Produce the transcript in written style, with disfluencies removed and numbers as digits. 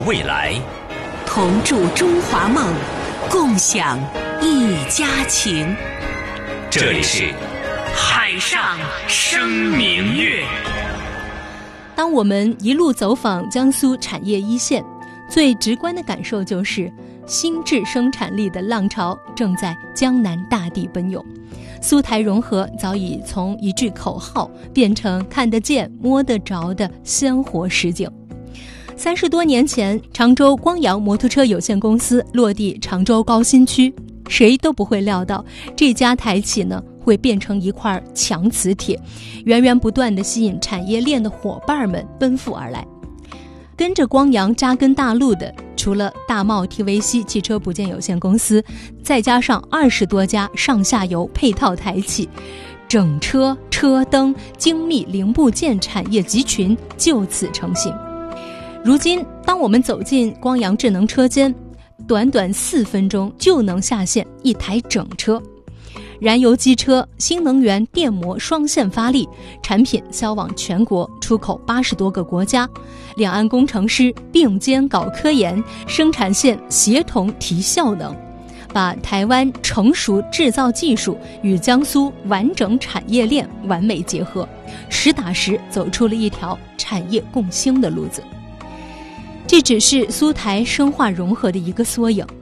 未来， 同筑中华梦，共享一家情。 这里是海上生明月。 当我们一路走访江苏产业一线，最直观的感受就是新质生产力的浪潮正在江南大地奔涌。苏台融合早已从一句口号变成看得见摸得着的鲜活实景。30多年前，常州光阳摩托车有限公司落地常州高新区，谁都不会料到这家台企呢会变成一块强磁铁，源源不断地吸引产业链的伙伴们奔赴而来。跟着光阳扎根大陆的，除了大茂 TVC 汽车部件有限公司，再加上20多家上下游配套台企，整车、车灯、精密零部件产业集群就此成型。如今，当我们走进光阳智能车间，短短4分钟就能下线一台整车。燃油机车、新能源电摩双线发力，产品销往全国，出口80多个国家。两岸工程师并肩搞科研，生产线协同提效能，把台湾成熟制造技术与江苏完整产业链完美结合，实打实走出了一条产业共兴的路子。这只是苏台深化融合的一个缩影，